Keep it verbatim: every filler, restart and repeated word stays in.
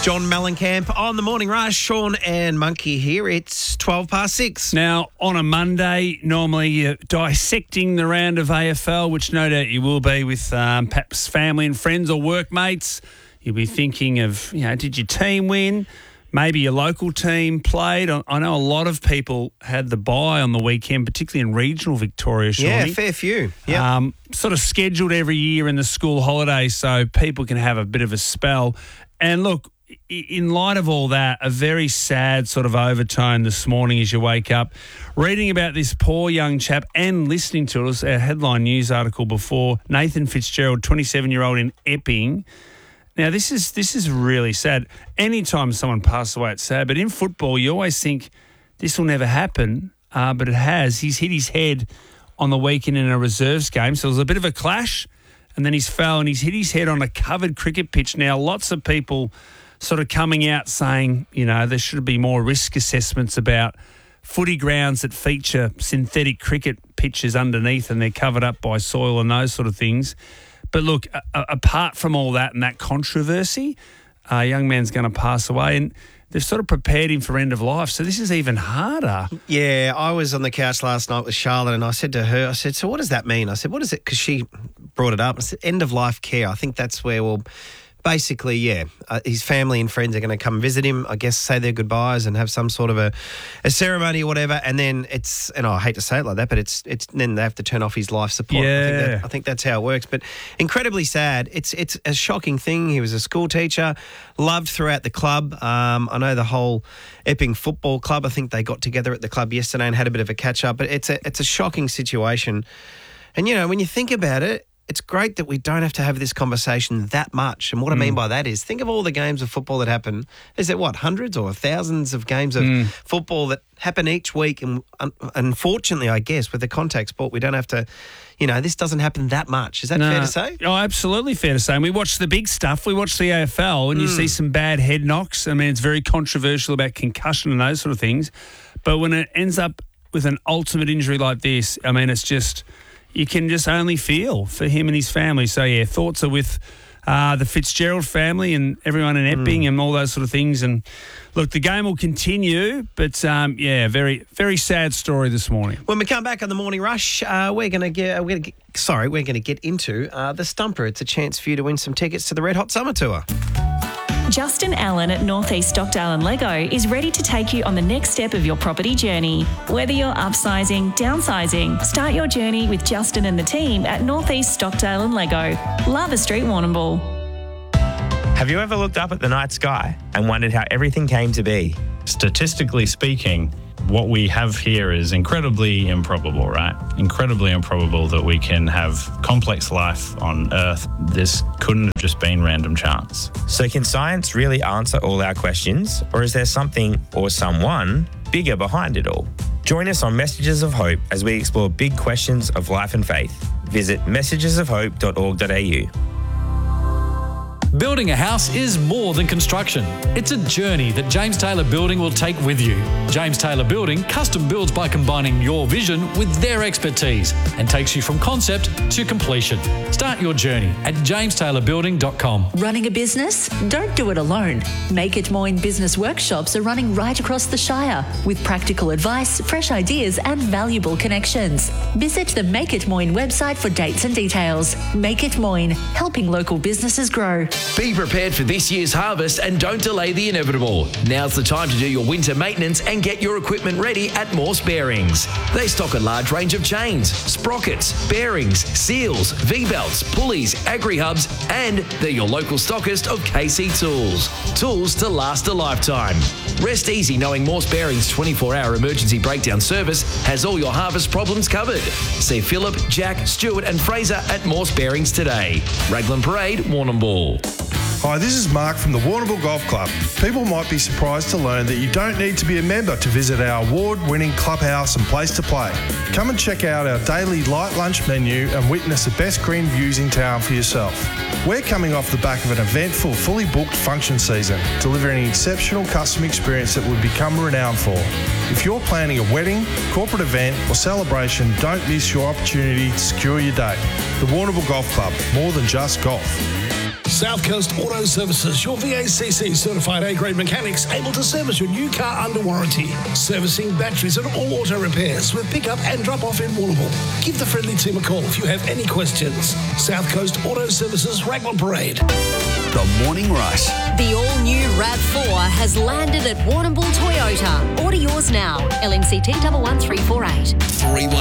John Mellencamp on the Morning Rush. Sean and Monkey here. It's twelve past six. Now, on a Monday, normally you're dissecting the round of A F L, which no doubt you will be with um, perhaps family and friends or workmates. You'll be thinking of, you know, did your team win? Maybe your local team played. I know a lot of people had the bye on the weekend, particularly in regional Victoria, Shawnee. Yeah, fair few. Yeah. Um, sort of scheduled every year in the school holidays so people can have a bit of a spell. And look, in light of all that, a very sad sort of overtone this morning as you wake up, reading about this poor young chap and listening to it. It was a headline news article before, Nathan Fitzgerald, twenty-seven-year-old in Epping. Now, this is this is really sad. Anytime someone passes away, it's sad. But in football, you always think this will never happen, uh, but it has. He's hit his head on the weekend in a reserves game, so it was a bit of a clash, and then he's fell and he's hit his head on a covered cricket pitch. Now, lots of people sort of coming out saying, you know, there should be more risk assessments about footy grounds that feature synthetic cricket pitches underneath and they're covered up by soil and those sort of things. But look, a- apart from all that and that controversy, a young man's going to pass away and they've sort of prepared him for end of life. So this is even harder. Yeah, I was on the couch last night with Charlotte and I said to her, I said, so what does that mean? I said, what is it? Because she brought it up. I said, end of life care. I think that's where we'll... Basically, yeah, uh, his family and friends are going to come visit him, I guess, say their goodbyes and have some sort of a, a ceremony or whatever. And then it's, and I hate to say it like that, but it's, it's then they have to turn off his life support. Yeah. I think, that, I think that's how it works. But incredibly sad. It's it's a shocking thing. He was a school teacher, loved throughout the club. Um, I know the whole Epping Football Club, I think they got together at the club yesterday and had a bit of a catch-up. But it's a it's a shocking situation. And, you know, when you think about it, it's great that we don't have to have this conversation that much. And what I mean by that is think of all the games of football that happen. Is there, what, hundreds or thousands of games of mm. football that happen each week? And um, unfortunately, I guess, with the contact sport, we don't have to, you know, this doesn't happen that much. Is that no. fair to say? Oh, absolutely fair to say. And we watch the big stuff. We watch the A F L and mm. you see some bad head knocks. I mean, it's very controversial about concussion and those sort of things. But when it ends up with an ultimate injury like this, I mean, it's just... you can just only feel for him and his family. So, yeah, thoughts are with uh, the Fitzgerald family and everyone in Epping mm. and all those sort of things. And, look, the game will continue, but, um, yeah, very, very sad story this morning. When we come back on the Morning Rush, uh, we're going to get, we're gonna get, sorry, we're going to get into uh, the Stumper. It's a chance for you to win some tickets to the Red Hot Summer Tour. Justin Allen at Northeast Stockdale and Lego is ready to take you on the next step of your property journey. Whether you're upsizing, downsizing, start your journey with Justin and the team at Northeast Stockdale and Lego. Lava Street, Warrnambool. Have you ever looked up at the night sky and wondered how everything came to be? Statistically speaking, what we have here is incredibly improbable, right? Incredibly improbable that we can have complex life on Earth. This couldn't have just been random chance. So can science really answer all our questions, or is there something or someone bigger behind it all? Join us on Messages of Hope as we explore big questions of life and faith. Visit messages of hope dot org dot a u. Building a house is more than construction. It's a journey that James Taylor Building will take with you. James Taylor Building custom builds by combining your vision with their expertise and takes you from concept to completion. Start your journey at james taylor building dot com. Running a business? Don't do it alone. Make It Moyne business workshops are running right across the Shire with practical advice, fresh ideas and valuable connections. Visit the Make It Moyne website for dates and details. Make It Moyne, helping local businesses grow. Be prepared for this year's harvest and don't delay the inevitable. Now's the time to do your winter maintenance and get your equipment ready at Morse Bearings. They stock a large range of chains, sprockets, bearings, seals, V-belts, pulleys, agri-hubs, and they're your local stockist of K C Tools. Tools to last a lifetime. Rest easy knowing Morse Bearings' twenty-four hour emergency breakdown service has all your harvest problems covered. See Phillip, Jack, Stuart and Fraser at Morse Bearings today. Raglan Parade, Warrnambool. Hi, this is Mark from the Warrnambool Golf Club. People might be surprised to learn that you don't need to be a member to visit our award-winning clubhouse and place to play. Come and check out our daily light lunch menu and witness the best green views in town for yourself. We're coming off the back of an eventful, fully booked function season, delivering an exceptional customer experience that we've become renowned for. If you're planning a wedding, corporate event or celebration, don't miss your opportunity to secure your date. The Warrnambool Golf Club, more than just golf. South Coast Auto Services, your V A C C certified A-grade mechanics able to service your new car under warranty. Servicing batteries and all auto repairs with pick-up and drop-off in Warrnambool. Give the friendly team a call if you have any questions. South Coast Auto Services, Raglan Parade. The Morning Rush. The all-new RAV four has landed at Warrnambool Toyota. Order yours now. L N C T one one three four eight. Three